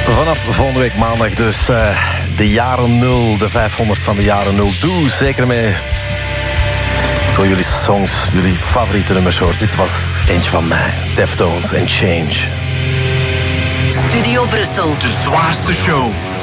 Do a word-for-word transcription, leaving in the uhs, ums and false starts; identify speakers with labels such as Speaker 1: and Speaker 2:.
Speaker 1: Vanaf volgende week maandag dus uh, de jaren nul, de vijfhonderd van de jaren nul. Doe zeker mee. Voor jullie songs, jullie favoriete nummers hoor. Dit was eentje van mij, Deftones en Change.
Speaker 2: Studio Brussel.
Speaker 3: De zwaarste show.